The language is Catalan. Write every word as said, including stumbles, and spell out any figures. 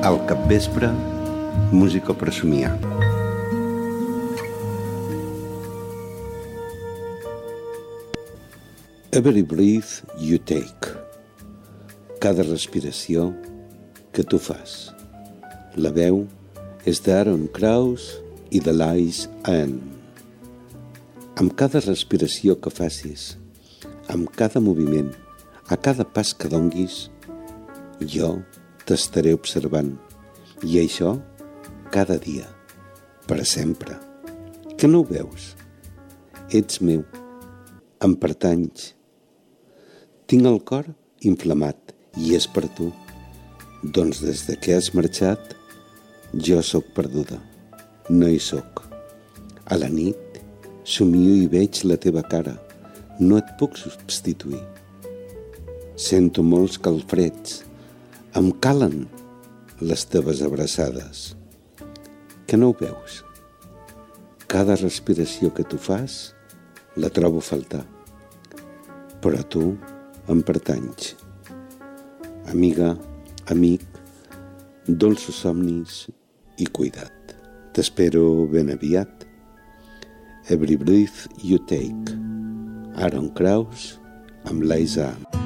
Al capvespre, música per somiar. Every breath you take. Cada respiració que tu fas. La veu és d'Aaron Krauss i de Lies Ann. Amb cada respiració que facis, amb cada moviment, a cada pas que donguis, jo t'estaré observant. I això cada dia, per sempre. Que no ho veus? Ets meu, em pertanys. Tinc el cor inflamat i és per tu. Doncs des de que has marxat, jo sóc perduda. No hi sóc. A la nit somio i veig la teva cara. No et puc substituir. Sento molts calfreds. Em calen les teves abraçades. Que no ho veus? Cada respiració que tu fas la trobo a faltar. Però tu em pertanys. Amiga, amic, dolços somnis i cuida't. T'espero ben aviat. Every breath you take. Aaron Krauss amb Lies Ann.